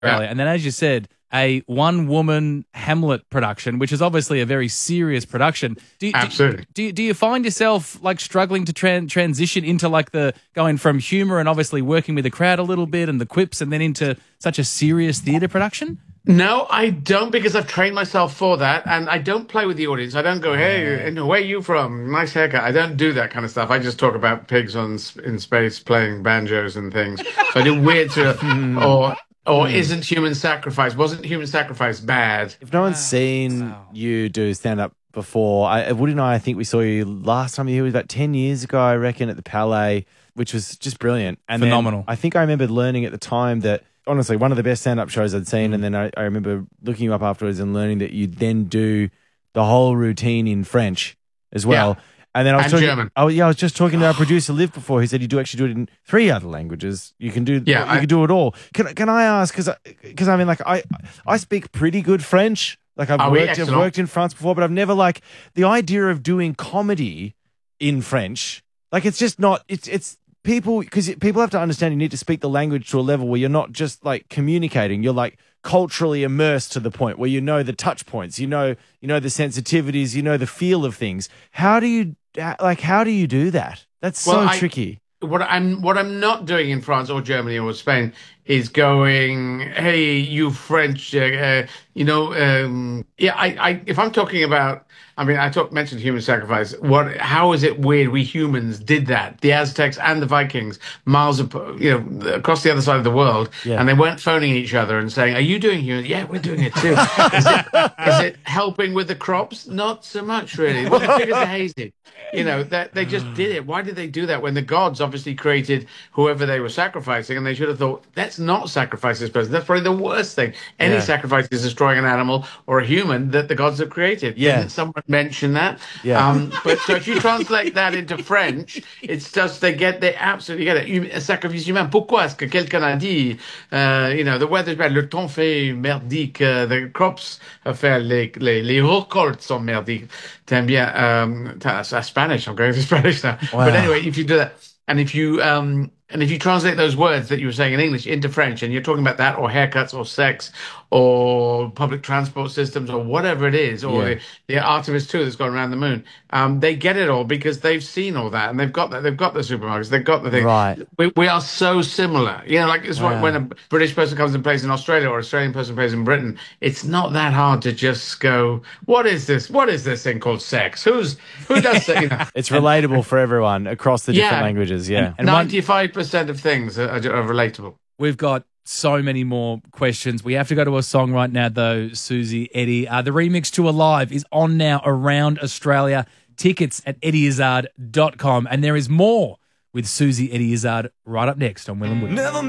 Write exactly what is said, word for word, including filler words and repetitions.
Australia. And then, as you said, a one-woman Hamlet production, which is obviously a very serious production. Do you, Absolutely. Do, do, you, do you find yourself like struggling to tran- transition into like the going from humor and obviously working with the crowd a little bit and the quips and then into such a serious theatre production? No, I don't, because I've trained myself for that, and I don't play with the audience. I don't go, hey, and where are you from? Nice haircut. I don't do that kind of stuff. I just talk about pigs on in space playing banjos and things. So I do weird sort of, or or isn't human sacrifice, wasn't human sacrifice bad? If no one's seen Wow. you do stand-up before, I, Woody and I, I think we saw you last time you were here was about ten years ago, I reckon, at the Palais, which was just brilliant. And Phenomenal. Then I think I remember learning at the time that, honestly, one of the best stand-up shows I'd seen, and then I, I remember looking you up afterwards and learning that you then do the whole routine in French as well. Yeah. And then I was And talking, German. Oh yeah, I was just talking to our producer Liv before. He said you do actually do it in three other languages. You can do, Yeah, you I- can do it all. Can can I ask? Because because I, I mean, like I I speak pretty good French. Like I've Are we? worked, I've Excellent. worked in France before, but I've never like the idea of doing comedy in French. Like it's just not. It's it's people because people have to understand you need to speak the language to a level where you're not just like communicating. You're like culturally immersed to the point where you know the touch points, you know you know the sensitivities, you know the feel of things. How do you like? How do you do that? That's Well, so I- tricky. What I'm what I'm not doing in France or Germany or Spain is going, hey, you French, uh, uh, you know, um, yeah. I, I if I'm talking about, I mean, I talk mentioned human sacrifice. What? How is it weird? We humans did that. The Aztecs and the Vikings, miles of, you know, across the other side of the world, Yeah. and they weren't phoning each other and saying, "Are you doing human?" Yeah, we're doing it too. Is it, is it helping with the crops? Not so much, really. Well, the figures are hazy. You know, that they just did it. Why did they do that when the gods obviously created whoever they were sacrificing, and they should have thought, let's not sacrifice this person. That's probably the worst thing. Any Yeah. sacrifice is destroying an animal or a human that the gods have created. Yeah. Didn't someone mention that? Yeah. Um, but so if you translate that into French, it's just they get they absolutely get it. You- Sacrifice humain. Pourquoi est-ce que quelqu'un a dit, uh, you know, the weather's bad, le temps fait merdique, uh, the crops are fair, les, les, les récoltes sont merdiques. T'aimes bien, um, that's Spanish. I'm going to Spanish now. Wow. But anyway, if you do that, and if you um, and if you translate those words that you were saying in English into French, and you're talking about that, or haircuts, or sex, or public transport systems, or whatever it is, or Yeah. the, the Artemis two that's gone around the moon, um, they get it all because they've seen all that, and they've got that. They've got the supermarkets. They've got the thing. Right. We, we are so similar. You know, like it's Wow. like when a British person comes and plays in Australia, or an Australian person plays in Britain. It's not that hard to just go, "What is this? What is this thing called sex? Who's who does that?" You know. It's relatable for everyone across the different Yeah. languages. Yeah. And one- Ninety-five percent of things are, are, are relatable. We've got so many more questions. We have to go to a song right now, though, Susie, Eddie. Uh, the remix to Alive is on now around Australia. Tickets at eddie izzard dot com. And there is more with Susie Eddie Izzard right up next on Will and Will. Never